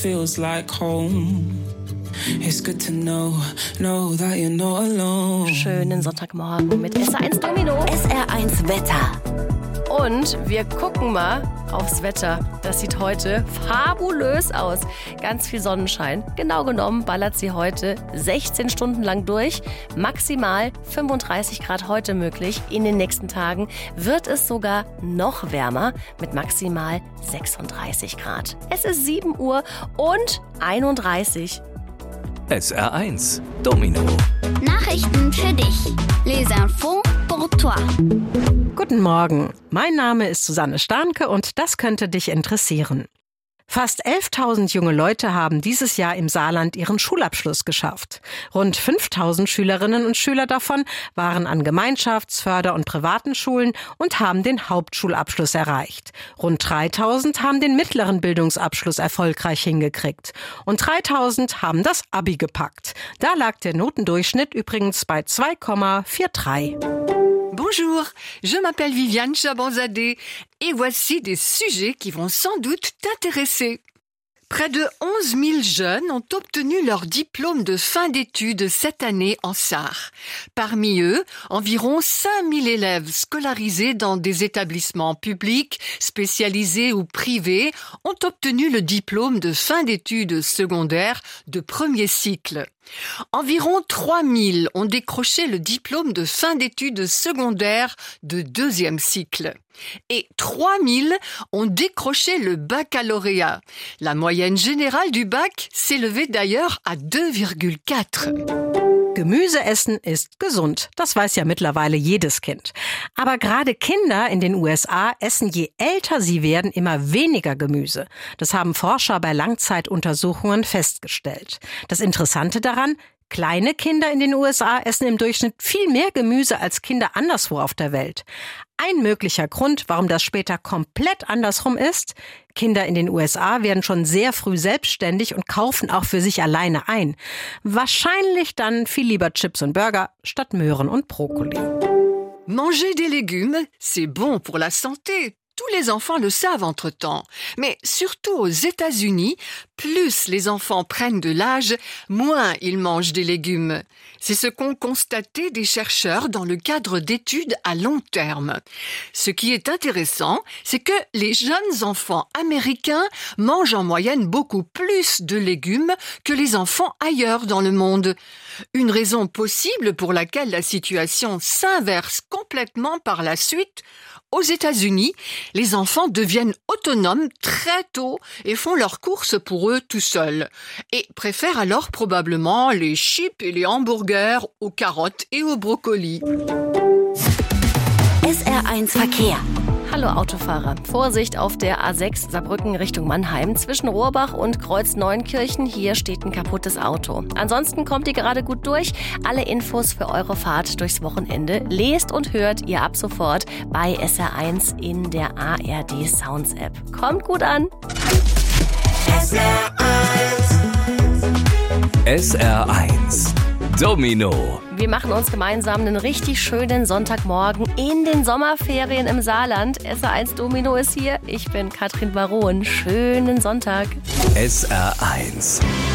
Feels like home. It's good to know that you're not alone. Schönen Sonntagmorgen mit SR1 Domino. SR1 Wetter. Und wir gucken mal aufs Wetter. Das sieht heute fabulös aus. Ganz viel Sonnenschein. Genau genommen ballert sie heute 16 Stunden lang durch. Maximal 35 Grad heute möglich. In den nächsten Tagen wird es sogar noch wärmer mit maximal 36 Grad. Es ist 7 Uhr und 31. SR1 Domino. Nachrichten für dich. Les infos pour toi. Guten Morgen, mein Name ist Susanne Starnke und das könnte dich interessieren. Fast 11.000 junge Leute haben dieses Jahr im Saarland ihren Schulabschluss geschafft. Rund 5.000 Schülerinnen und Schüler davon waren an Gemeinschafts-, Förder- und privaten Schulen und haben den Hauptschulabschluss erreicht. Rund 3.000 haben den mittleren Bildungsabschluss erfolgreich hingekriegt. Und 3.000 haben das Abi gepackt. Da lag der Notendurchschnitt übrigens bei 2,43. Bonjour, je m'appelle Viviane Chabanzadeh et voici des sujets qui vont sans doute t'intéresser. Près de 11 000 jeunes ont obtenu leur diplôme de fin d'études cette année en Sarre. Parmi eux, environ 5 000 élèves scolarisés dans des établissements publics, spécialisés ou privés ont obtenu le diplôme de fin d'études secondaires de premier cycle. Environ 3 000 ont décroché le diplôme de fin d'études secondaires de deuxième cycle. Et 3 000 ont décroché le baccalauréat. La moyenne générale du bac s'élevait d'ailleurs à 2,4. Gemüse essen ist gesund. Das weiß ja mittlerweile jedes Kind. Aber gerade Kinder in den USA essen, je älter sie werden, immer weniger Gemüse. Das haben Forscher bei Langzeituntersuchungen festgestellt. Das Interessante daran: kleine Kinder in den USA essen im Durchschnitt viel mehr Gemüse als Kinder anderswo auf der Welt. Ein möglicher Grund, warum das später komplett andersrum ist: Kinder in den USA werden schon sehr früh selbstständig und kaufen auch für sich alleine ein. Wahrscheinlich dann viel lieber Chips und Burger statt Möhren und Brokkoli. Manger des légumes, c'est bon pour la santé. Tous les enfants le savent entre-temps. Mais surtout aux États-Unis, plus les enfants prennent de l'âge, moins ils mangent des légumes. C'est ce qu'ont constaté des chercheurs dans le cadre d'études à long terme. Ce qui est intéressant, c'est que les jeunes enfants américains mangent en moyenne beaucoup plus de légumes que les enfants ailleurs dans le monde. Une raison possible pour laquelle la situation s'inverse complètement par la suite. Aux États-Unis, les enfants deviennent autonomes très tôt et font leurs courses pour eux tout seuls. Et préfèrent alors probablement les chips et les hamburgers aux carottes et aux brocolis. SR1 Verkehr. Hallo Autofahrer. Vorsicht auf der A6 Saarbrücken Richtung Mannheim. Zwischen Rohrbach und Kreuz Neunkirchen. Hier steht ein kaputtes Auto. Ansonsten kommt ihr gerade gut durch. Alle Infos für eure Fahrt durchs Wochenende lest und hört ihr ab sofort bei SR1 in der ARD Sounds App. Kommt gut an! SR1 Domino. Wir machen uns gemeinsam einen richtig schönen Sonntagmorgen in den Sommerferien im Saarland. SR1 Domino ist hier. Ich bin Katrin Baron. Schönen Sonntag. SR1